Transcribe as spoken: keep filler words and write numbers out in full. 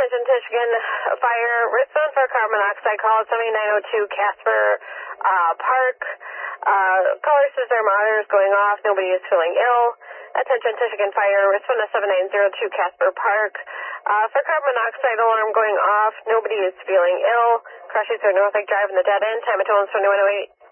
Attention Michigan Fire, response for carbon monoxide call at seventy-nine oh two Casper uh, Park. Uh, caller says their monitor is going off. Nobody is feeling ill. Attention Michigan Fire, respond to seven nine zero two Casper Park. Uh, for carbon monoxide alarm going off. Nobody is feeling ill. Cross streets are North Lake Drive in the dead end. Time of total is twenty-one oh eight.